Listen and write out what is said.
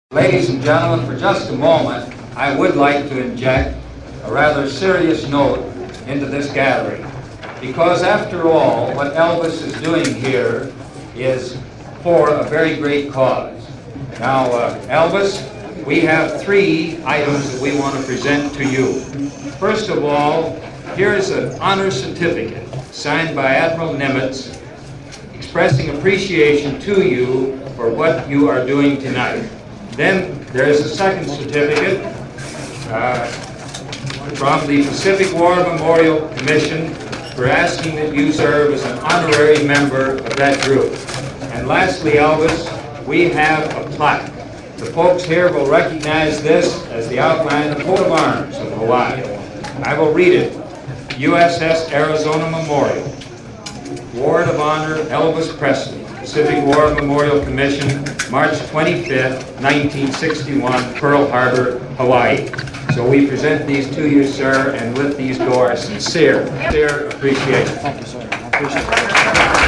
Ladies and gentlemen, for just a moment, I would like to inject a rather serious note into this gathering. Because after all, what Elvis is doing here is for a very great cause. Now, Elvis, we have 3 items that we want to present to you. First of all, here's an honor certificate signed by Admiral Nimitz expressing appreciation to you for what you are doing tonight. Then there is a second certificate from the Pacific War Memorial Commission for asking that you serve as an honorary member of that group. And lastly, Elvis, we have a plaque. The folks here will recognize this as the outline of the coat of arms of Hawaii. I will read it. USS Arizona Memorial. Ward of Honor, Elvis Presley. Pacific War Memorial Commission, March 25th, 1961, Pearl Harbor, Hawaii. So we present these to you, sir, and with these go our sincere appreciation. Thank you, sir. I appreciate it.